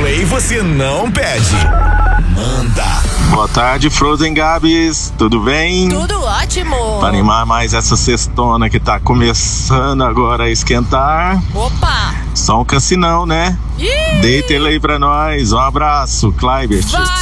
play você não perde. Manda. Boa tarde, Frozen Gabs. Tudo bem? Tudo ótimo. Para animar mais essa sextona que tá começando agora a esquentar. Opa. Só um cassinão, né? Deita ele aí pra nós. Um abraço, Clibert. Vai.